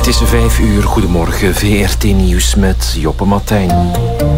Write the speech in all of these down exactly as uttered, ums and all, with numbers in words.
Het is vijf uur, goedemorgen, V R T Nieuws met Joppe Martijn.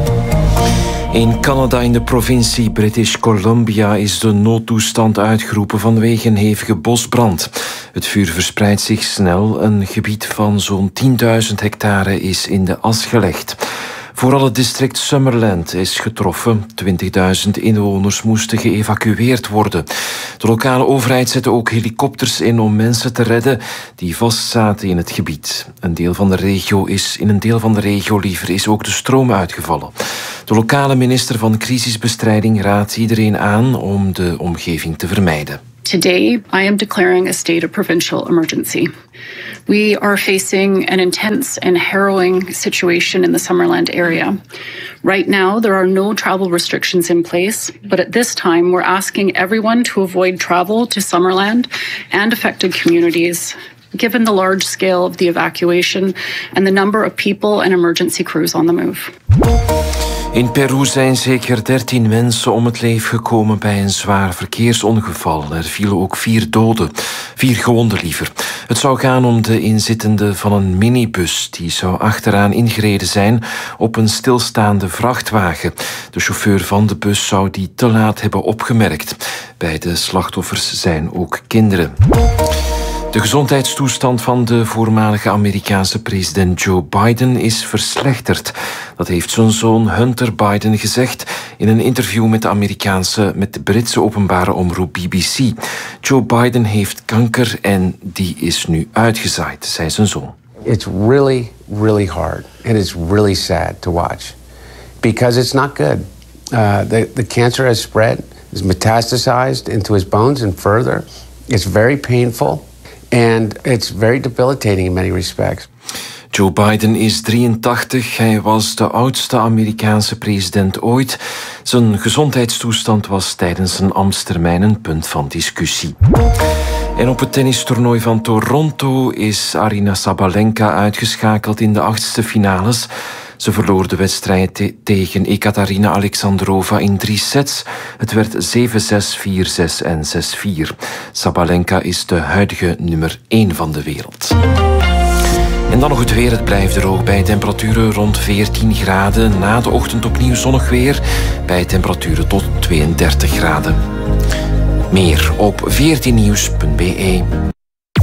In Canada, in de provincie British Columbia, is de noodtoestand uitgeroepen vanwege een hevige bosbrand. Het vuur verspreidt zich snel. Een gebied van zo'n tienduizend hectare is in de as gelegd. Vooral het district Summerland is getroffen. twintigduizend inwoners moesten geëvacueerd worden. De lokale overheid zette ook helikopters in om mensen te redden die vastzaten in het gebied. Een deel van de regio is, in een deel van de regio liever is ook de stroom uitgevallen. De lokale minister van crisisbestrijding raadt iedereen aan om de omgeving te vermijden. Today, I am declaring a state of provincial emergency. We are facing an intense and harrowing situation in the Summerland area. Right now, there are no travel restrictions in place, but at this time, we're asking everyone to avoid travel to Summerland and affected communities, given the large scale of the evacuation and the number of people and emergency crews on the move. In Peru zijn zeker dertien mensen om het leven gekomen bij een zwaar verkeersongeval. Er vielen ook vier doden, vier gewonden liever. Het zou gaan om de inzittenden van een minibus. Die zou achteraan ingereden zijn op een stilstaande vrachtwagen. De chauffeur van de bus zou die te laat hebben opgemerkt. Bij de slachtoffers zijn ook kinderen. De gezondheidstoestand van de voormalige Amerikaanse president Joe Biden is verslechterd. Dat heeft zijn zoon Hunter Biden gezegd in een interview met de Amerikaanse, met de Britse openbare omroep B B C. Joe Biden heeft kanker en die is nu uitgezaaid, zei zijn zoon. It's really, really hard and it's really sad to watch because it's not good. Uh, the, the cancer has spread, is metastasized into his bones and further. It's very painful. And it's very debilitating in many respects. Joe Biden is drieëntachtig. Hij was de oudste Amerikaanse president ooit. Zijn gezondheidstoestand was tijdens zijn ambtstermijn een punt van discussie. En op het tennistoernooi van Toronto is Aryna Sabalenka uitgeschakeld in de achtste finales. Ze verloor de wedstrijd te- tegen Ekaterina Alexandrova in drie sets. Het werd zeven zes, vier zes en zes vier. Sabalenka is de huidige nummer één van de wereld. En dan nog het weer. Het blijft droog bij temperaturen rond veertien graden. Na de ochtend opnieuw zonnig weer bij temperaturen tot tweeëndertig graden. Meer op veertien nieuws punt b e.